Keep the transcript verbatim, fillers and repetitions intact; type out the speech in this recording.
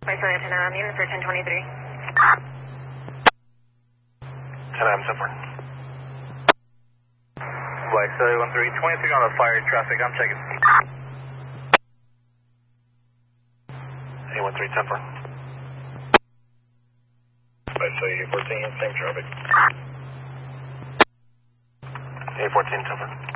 By Soya ten M, unit for ten twenty-three. ten M, ten four. Black Soya one three, twenty-three on the fire traffic, I'm checking. A one three, ten four. Black Soya fourteen, same traffic. A fourteen, ten four.